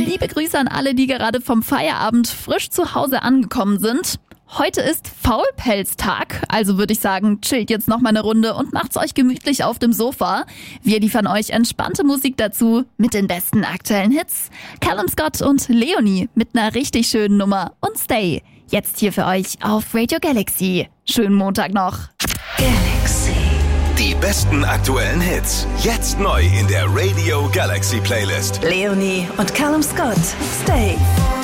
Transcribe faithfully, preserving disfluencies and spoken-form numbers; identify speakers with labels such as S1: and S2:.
S1: Liebe Grüße an alle, die gerade vom Feierabend frisch zu Hause angekommen sind. Heute ist Faulpelztag, also würde ich sagen, chillt jetzt noch mal eine Runde und macht's euch gemütlich auf dem Sofa. Wir liefern euch entspannte Musik dazu mit den besten aktuellen Hits. Callum Scott und Leonie mit einer richtig schönen Nummer und Stay. Jetzt hier für euch auf Radio Galaxy. Schönen Montag noch.
S2: Galaxy.
S3: Die besten aktuellen Hits. Jetzt neu in der Radio Galaxy Playlist.
S2: Leonie und Callum Scott. Stay.